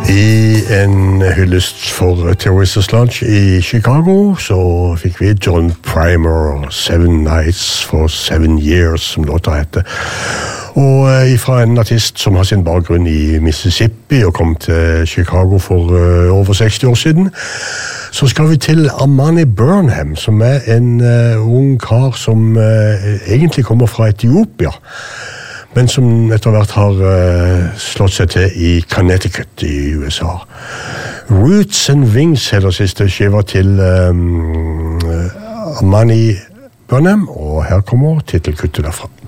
I en hyllest for Terroristers Lodge I Chicago så fikk vi John Primer 7 Nights for 7 Years som låta heter. Og ifra en artist som har sin bakgrunn I Mississippi og kom til Chicago for over 60 år siden, så skal vi til Amani Burnham, som en ung kar som egentlig kommer fra Etiopia, men som etter hvert har slått seg til I Connecticut I USA. Roots and Wings heter siste skiva til Amani Burnham, og her kommer titelkuttet derfra.